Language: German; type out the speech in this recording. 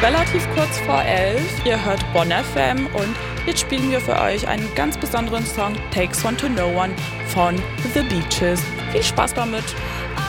relativ kurz vor 11. Ihr hört Bonn FM und jetzt spielen wir für euch einen ganz besonderen Song, Takes One to Know One von The Beaches. Viel Spaß damit!